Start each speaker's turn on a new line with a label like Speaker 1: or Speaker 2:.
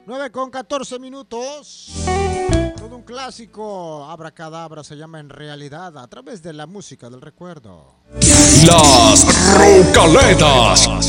Speaker 1: 9:14. Todo un clásico. Abracadabra se llama En Realidad a través de la música del recuerdo.
Speaker 2: Las Rocaletas.